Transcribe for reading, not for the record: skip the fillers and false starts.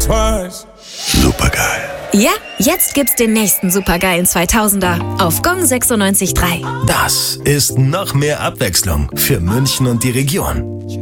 Supergeil. Ja, jetzt gibt's den nächsten supergeilen 2000er auf Gong 96.3. Das ist noch mehr Abwechslung für München und die Region.